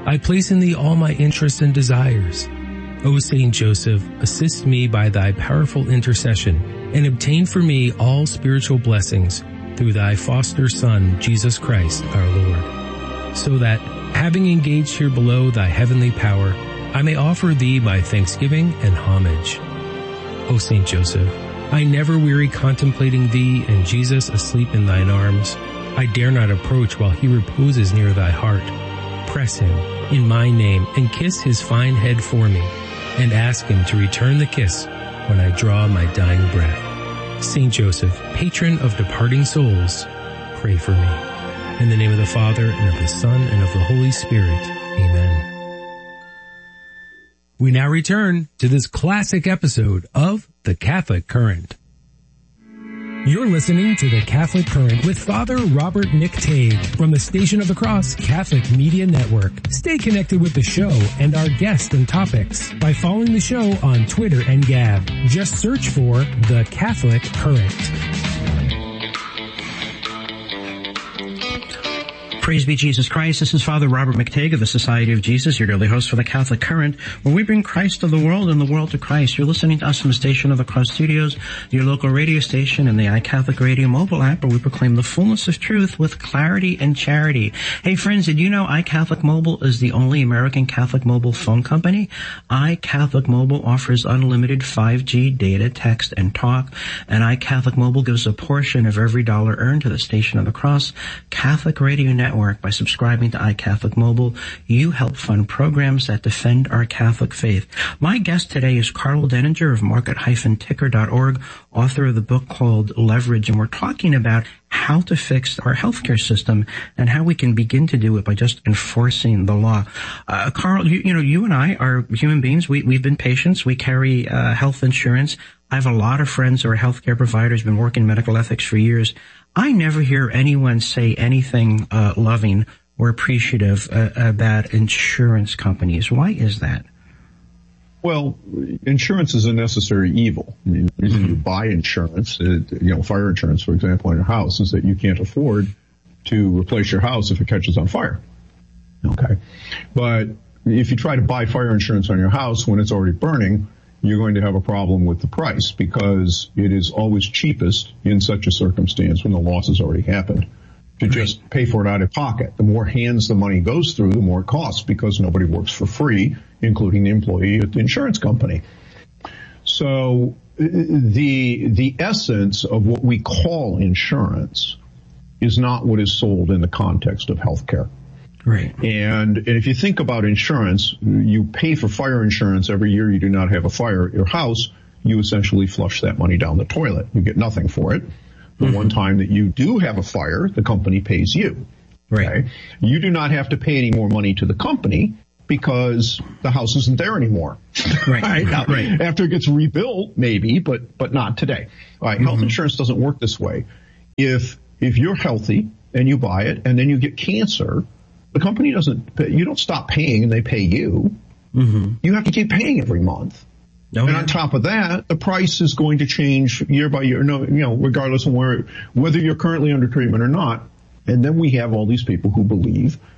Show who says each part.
Speaker 1: I place in thee all my interests and desires. O Saint Joseph, assist me by thy powerful intercession, and obtain for me all spiritual blessings through thy foster Son, Jesus Christ, our Lord, so that, having engaged here below thy heavenly power, I may offer thee my thanksgiving and homage. O Saint Joseph, I never weary contemplating thee and Jesus asleep in thine arms. I dare not approach while he reposes near thy heart. Press him in my name and kiss his fine head for me, and ask him to return the kiss when I draw my dying breath. Saint Joseph, patron of departing souls, pray for me. In the name of the Father, and of the Son, and of the Holy Spirit. Amen. We now return to this classic episode of The Catholic Current. You're listening to The Catholic Current with Father Robert Nick Tague from the Station of the Cross Catholic Media Network. Stay connected with the show and our guests and topics by following the show on Twitter and Gab. Just search for The Catholic Current.
Speaker 2: Praise be Jesus Christ. This is Father Robert McTague of the Society of Jesus, your daily host for the Catholic Current, where we bring Christ to the world and the world to Christ. You're listening to us from the Station of the Cross Studios, your local radio station, and the iCatholic Radio mobile app, where we proclaim the fullness of truth with clarity and charity. Hey friends, did you know iCatholic Mobile is the only American Catholic mobile phone company? iCatholic Mobile offers unlimited 5G data, text, and talk, and iCatholic Mobile gives a portion of every dollar earned to the Station of the Cross Catholic Radio Network. By subscribing to iCatholic Mobile, you help fund programs that defend our Catholic faith. My guest today is Karl Denninger of market-ticker.org, author of the book called Leverage, and we're talking about how to fix our healthcare system and how we can begin to do it by just enforcing the law. Karl, you and I are human beings. We've been patients. We carry health insurance. I have a lot of friends who are healthcare providers, been working in medical ethics for years. I never hear anyone say anything loving or appreciative about insurance companies. Why is that?
Speaker 3: Well, insurance is a necessary evil. I mean, the reason you buy insurance, fire insurance, for example, on your house, is that you can't afford to replace your house if it catches on fire. Okay. But if you try to buy fire insurance on your house when it's already burning, you're going to have a problem with the price, because it is always cheapest in such a circumstance when the loss has already happened to just pay for it out of pocket. The more hands the money goes through, the more it costs, because nobody works for free, including the employee at the insurance company. So the essence of what we call insurance is not what is sold in the context of healthcare.
Speaker 2: Right.
Speaker 3: And if you think about insurance, you pay for fire insurance every year you do not have a fire at your house. You essentially flush that money down the toilet. You get nothing for it. The one time that you do have a fire, the company pays you.
Speaker 2: Right.
Speaker 3: Okay? You do not have to pay any more money to the company because the house isn't there anymore.
Speaker 2: Right.
Speaker 3: Now,
Speaker 2: right.
Speaker 3: After it gets rebuilt, maybe, but not today. All right. Health insurance doesn't work this way. If you're healthy and you buy it and then you get cancer, the company you don't stop paying and they pay you. You have to keep paying every month. And on top of that, the price is going to change year by year, regardless of whether you're currently under treatment or not. And then we have all these people who believe